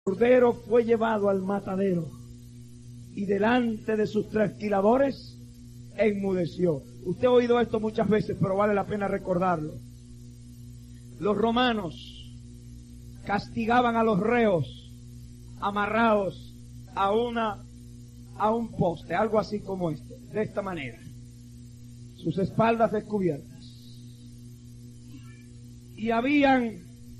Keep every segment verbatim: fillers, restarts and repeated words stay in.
Cordero fue llevado al matadero y delante de sus trasquiladores enmudeció. Usted ha oído esto muchas veces, pero vale la pena recordarlo. Los romanos castigaban a los reos amarrados a una a un poste, algo así como este, de esta manera, sus espaldas descubiertas. Y habían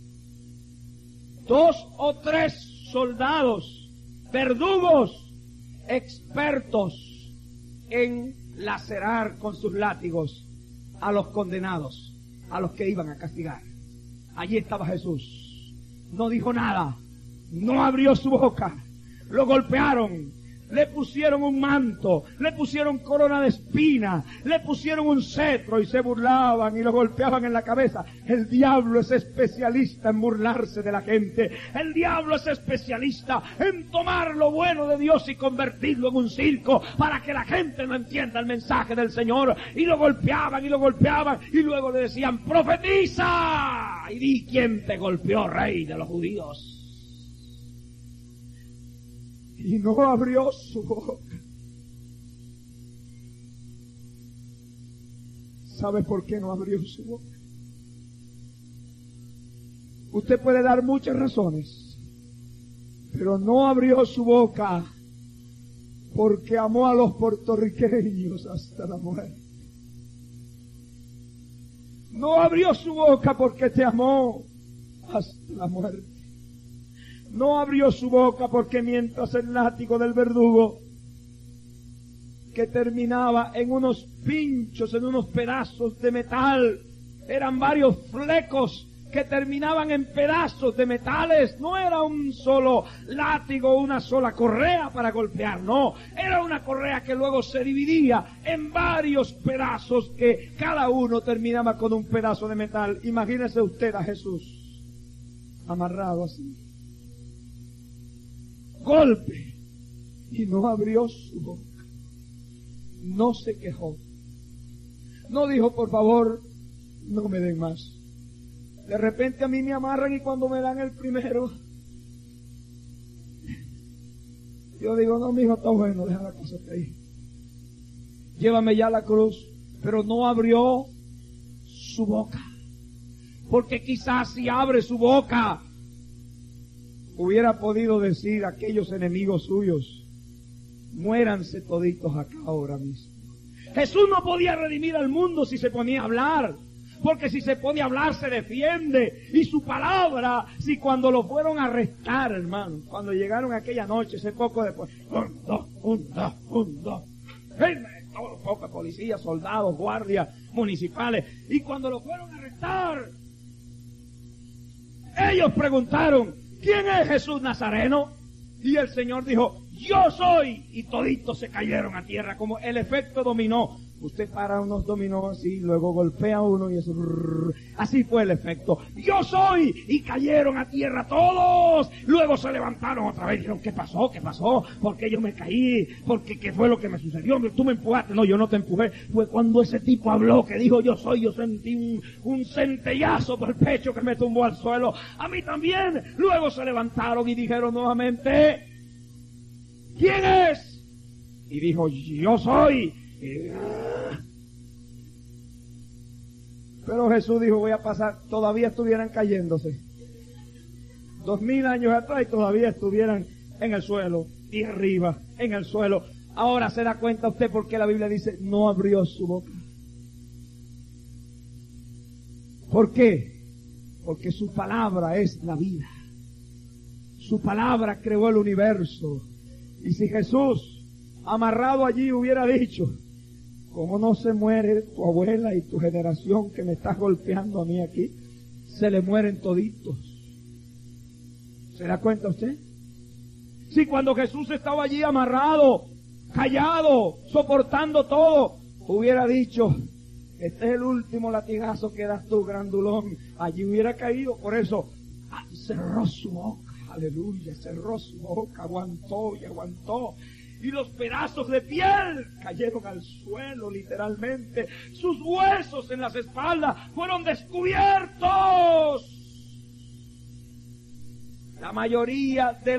dos o tres soldados, verdugos, expertos en lacerar con sus látigos a los condenados, a los que iban a castigar. Allí estaba Jesús. No dijo nada, no abrió su boca. Lo golpearon, le pusieron un manto, le pusieron corona de espina, le pusieron un cetro y se burlaban y lo golpeaban en la cabeza. El diablo es especialista en burlarse de la gente. El diablo es especialista en tomar lo bueno de Dios y convertirlo en un circo para que la gente no entienda el mensaje del Señor. Y lo golpeaban y lo golpeaban y luego le decían: ¡profetiza! Y di quién te golpeó, rey de los judíos. Y no abrió su boca. ¿Sabe por qué no abrió su boca? Usted puede dar muchas razones, pero no abrió su boca porque amó a los puertorriqueños hasta la muerte. No abrió su boca porque te amó hasta la muerte. No abrió su boca porque mientras el látigo del verdugo, que terminaba en unos pinchos, en unos pedazos de metal, eran varios flecos que terminaban en pedazos de metales, no era un solo látigo, una sola correa para golpear, no, era una correa que luego se dividía en varios pedazos que cada uno terminaba con un pedazo de metal. Imagínese usted a Jesús amarrado así. Golpe, y no abrió su boca, no se quejó, no dijo: por favor, no me den más. De repente a mí me amarran y cuando me dan el primero, yo digo: no, mijo, está bueno, deja la cosa ahí, llévame ya a la cruz. Pero no abrió su boca, porque quizás si abre su boca hubiera podido decir a aquellos enemigos suyos: muéranse toditos acá ahora mismo. Jesús no podía redimir al mundo si se ponía a hablar, porque si se pone a hablar se defiende. Y su palabra, si cuando lo fueron a arrestar, hermano, cuando llegaron aquella noche, ese poco después, un, dos, un, dos, un, dos, todos los pocos policías, soldados, guardias municipales, y cuando lo fueron a arrestar, ellos preguntaron: ¿quién es Jesús Nazareno? Y el Señor dijo: yo soy. Y toditos se cayeron a tierra, como el efecto dominó. Usted para unos dominó así, luego golpea a uno y eso, brrr, así fue el efecto. Yo soy. Y cayeron a tierra todos. Luego se levantaron otra vez y dijeron: ¿qué pasó? ¿Qué pasó? ¿Por qué yo me caí? ¿Por qué? ¿Qué fue lo que me sucedió? Tú me empujaste. No, yo no te empujé. Fue cuando ese tipo habló, que dijo: yo soy. Yo sentí un, un centellazo por el pecho que me tumbó al suelo. A mí también. Luego se levantaron y dijeron nuevamente: ¿quién es? Y dijo: yo soy. Pero Jesús dijo: voy a pasar. Todavía estuvieran cayéndose dos mil años atrás y todavía estuvieran en el suelo y arriba en el suelo. Ahora se da cuenta usted por qué la Biblia dice: no abrió su boca. ¿Por qué? Porque su palabra es la vida. Su palabra creó el universo. Y si Jesús, amarrado allí, hubiera dicho: ¿cómo no se muere tu abuela y tu generación que me estás golpeando a mí aquí? Se le mueren toditos. ¿Se da cuenta usted? Si cuando Jesús estaba allí amarrado, callado, soportando todo, hubiera dicho: este es el último latigazo que das tú, grandulón, allí hubiera caído. Por eso ah, cerró su boca, aleluya, cerró su boca, aguantó y aguantó. Y los pedazos de piel cayeron al suelo, literalmente. Sus huesos en las espaldas fueron descubiertos. La mayoría de